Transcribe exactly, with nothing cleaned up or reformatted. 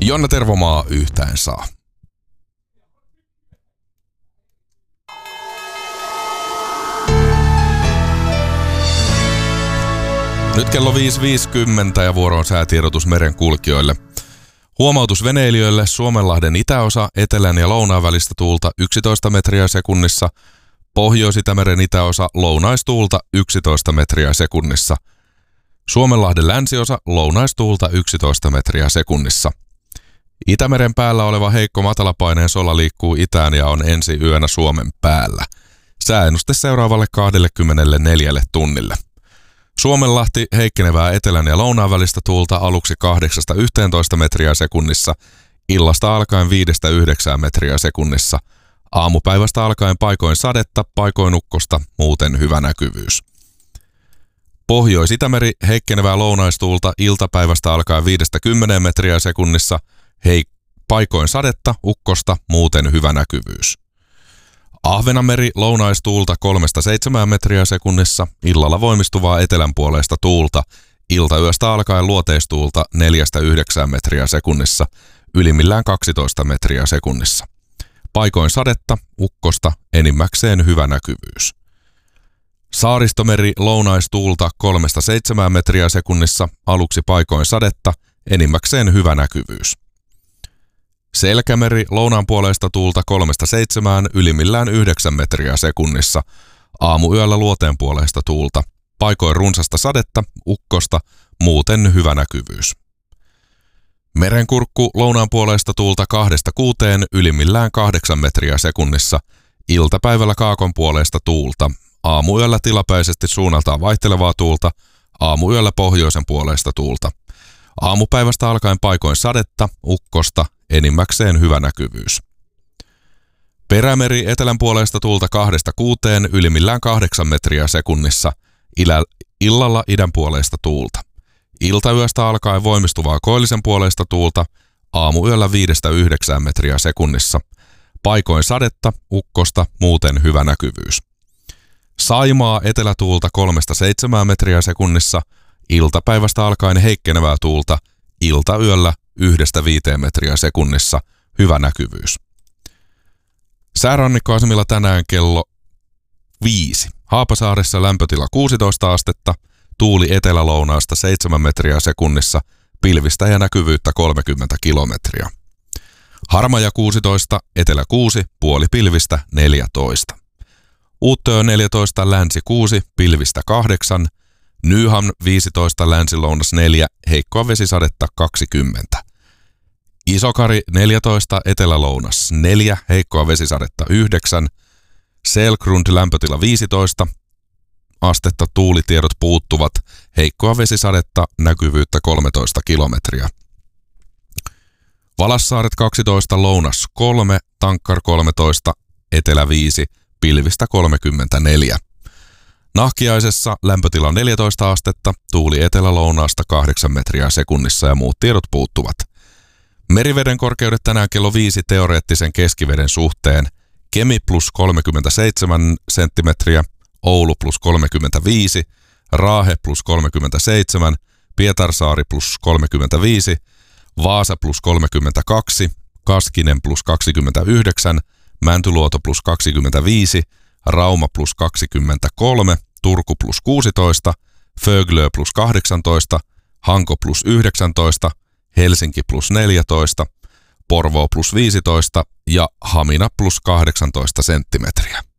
Jonna Tervomaa yhtään saa. Nyt kello viisi viisikymmentä ja vuoro on säätiedotus merenkulkijoille. Huomautus veneilijöille: Suomenlahden itäosa, etelän ja lounaan välistä tuulta yksitoista metriä sekunnissa. Pohjois-Itämeren itäosa, lounaistuulta yksitoista metriä sekunnissa. Suomenlahden länsiosa, lounaistuulta yksitoista metriä sekunnissa. Itämeren päällä oleva heikko matalapaineen sola liikkuu itään ja on ensi yönä Suomen päällä. Sääennuste seuraavalle kaksikymmentäneljä tunnille. Suomenlahti, heikkenevää etelän ja lounaan välistä tuulta aluksi kahdeksasta yhteentoista metriä sekunnissa, illasta alkaen viidestä yhdeksään metriä sekunnissa. Aamupäivästä alkaen paikoin sadetta, paikoin ukkosta, muuten hyvä näkyvyys. Pohjois-Itämeri, heikkenevää lounaistuulta iltapäivästä alkaen viidestä kymmeneen metriä sekunnissa, hei, paikoin sadetta, ukkosta, muuten hyvä näkyvyys. Ahvenanmeri, lounaistuulta kolmesta seitsemään metriä sekunnissa, illalla voimistuvaa etelänpuoleista tuulta, iltayöstä alkaen luoteistuulta neljästä yhdeksään metriä sekunnissa, ylimmillään kaksitoista metriä sekunnissa. Paikoin sadetta, ukkosta, enimmäkseen hyvä näkyvyys. Saaristomeri, lounaistuulta kolmesta seitsemään metriä sekunnissa, aluksi paikoin sadetta, enimmäkseen hyvä näkyvyys. Selkämeri, lounaanpuoleista tuulta kolmesta seitsemään, ylimmillään yhdeksän metriä sekunnissa, aamuyöllä luoteenpuoleista tuulta, paikoin runsasta sadetta, ukkosta, muuten hyvä näkyvyys. Merenkurkku, lounaanpuoleista tuulta kahdesta kuuteen, ylimmillään kahdeksan metriä sekunnissa, iltapäivällä kaakonpuoleista tuulta, aamuyöllä tilapäisesti suunnaltaan vaihtelevaa tuulta, aamuyöllä pohjoisen puoleista tuulta. Aamupäivästä alkaen paikoin sadetta, ukkosta, enimmäkseen hyvä näkyvyys. Perämeri, etelän puoleista tuulta kahdesta kuuteen, ylimmillään kahdeksan metriä sekunnissa, ilä, illalla idän puoleista tuulta. Iltayöstä alkaen voimistuvaa koillisen puoleista tuulta, aamuyöllä viidestä yhdeksään metriä sekunnissa. Paikoin sadetta, ukkosta, muuten hyvä näkyvyys. Saimaa, etelätuulta kolmesta seitsemään metriä sekunnissa, iltapäivästä alkaen heikkenevää tuulta, iltayöllä yhdestä viiteen metriä sekunnissa, hyvä näkyvyys. Säärannikkoasemilla tänään kello viisi. Haapasaaressa lämpötila kuusitoista astetta, tuuli etelälounaasta seitsemän metriä sekunnissa, pilvistä ja näkyvyyttä kolmekymmentä kilometriä. Harmaja kuusitoista, etelä kuusi, puoli pilvistä neljätoista. Uuttöö neljätoista, länsi kuusi, pilvistä kahdeksan. Nyham viisitoista, länsi-lounas neljä, heikkoa vesisadetta kaksikymmentä. Isokari neljätoista, etelä-lounas neljä, heikkoa vesisadetta yhdeksän. Selkrund lämpötila viisitoista astetta, tuulitiedot puuttuvat, heikkoa vesisadetta, näkyvyyttä kolmetoista kilometriä. Valassaaret kaksitoista, lounas kolme, Tankkar kolmetoista, etelä viisi, pilvistä kolmekymmentäneljä. Nahkiaisessa lämpötila neljätoista astetta, tuuli etelä-lounaasta kahdeksan metriä sekunnissa ja muut tiedot puuttuvat. Meriveden korkeudet tänään kello viisi teoreettisen keskiveden suhteen: Kemi plus kolmekymmentäseitsemän senttimetriä, Oulu plus kolmekymmentäviisi, Raahe plus kolmekymmentäseitsemän, Pietarsaari plus kolmekymmentäviisi, Vaasa plus kolmekymmentäkaksi, Kaskinen plus kaksikymmentäyhdeksän, Mäntyluoto plus kaksikymmentäviisi, Rauma plus kaksikymmentäkolme, Turku plus kuusitoista, Föglö plus kahdeksantoista, Hanko plus yhdeksäntoista, Helsinki plus neljätoista, Porvoo plus viisitoista ja Hamina plus kahdeksantoista senttimetriä.